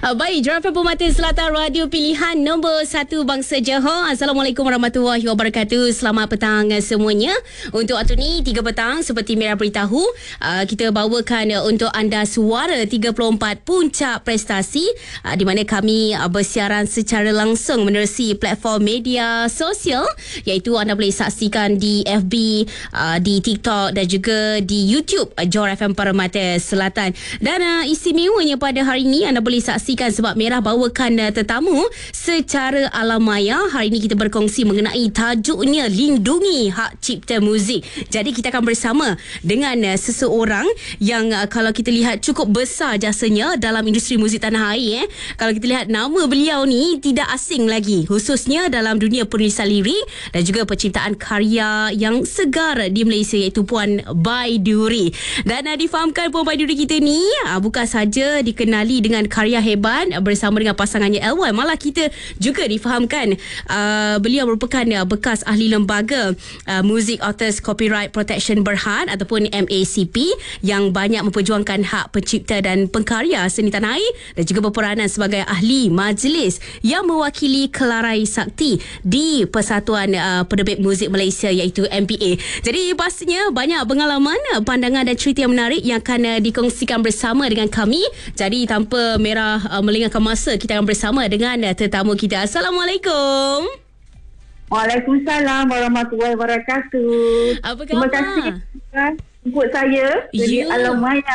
Baik, Jurafa Permata Selatan, radio pilihan nombor 1 Bangsa Johor. Assalamualaikum warahmatullahi wabarakatuh. Selamat petang semuanya. Untuk waktu ni 3 petang, seperti Mira beritahu, kita bawakan untuk anda suara 34 puncak prestasi, di mana kami bersiaran secara langsung menerusi platform media sosial, iaitu anda boleh saksikan di FB, di TikTok dan juga di YouTube Johor FM Permata Selatan. Dan istimewanya pada hari ini anda boleh saksikan sebab Merah bawakan tetamu secara alam maya. Hari ini kita berkongsi mengenai tajuknya Lindungi Hak Cipta Muzik. Jadi kita akan bersama dengan seseorang yang kalau kita lihat cukup besar jasanya dalam industri muzik tanah air. Kalau kita lihat nama beliau ni tidak asing lagi, khususnya dalam dunia penulisan lirik dan juga penciptaan karya yang segar di Malaysia, iaitu Puan Baiduri. Dan difahamkan Puan Baiduri kita ni bukan saja dikenali dengan karya hebat bersama dengan pasangannya L1, malah kita juga difahamkan beliau merupakan bekas ahli lembaga Music Authors Copyright Protection Berhad ataupun MACP yang banyak memperjuangkan hak pencipta dan pengkarya seni tanah air dan juga berperanan sebagai ahli majlis yang mewakili Kelarai Sakti di Persatuan Penerbit Muzik Malaysia, iaitu MPA. Jadi pastinya banyak pengalaman, pandangan dan cerita yang menarik yang akan dikongsikan bersama dengan kami. Jadi tanpa Merah melengahkan masa, kita akan bersama dengan tetamu kita. Assalamualaikum. Waalaikumsalam warahmatullahi wabarakatuh. Apa khabar? Terima kasih jemput saya di alam maya.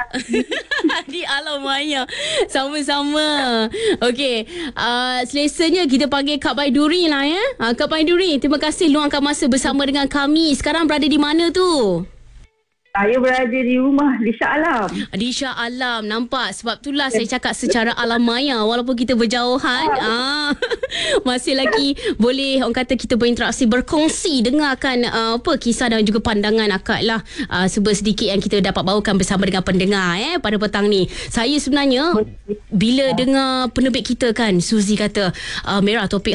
Di alam maya. Sama-sama. Okey, selesanya kita panggil Kak Baiduri lah ya. Kak Baiduri, terima kasih luangkan masa bersama dengan kami. Sekarang berada di mana tu? Saya berada di rumah di Shah Alam. Di Shah Alam, nampak? Sebab itulah saya cakap secara alam maya. Walaupun kita berjauhan, masih lagi boleh, orang kata, kita berinteraksi, berkongsi, dengarkan kisah dan juga pandangan akak lah. Sedikit yang kita dapat bawakan bersama dengan pendengar pada petang ni. Saya sebenarnya bila dengar penerbit kita kan, Suzy kata, Merah, topik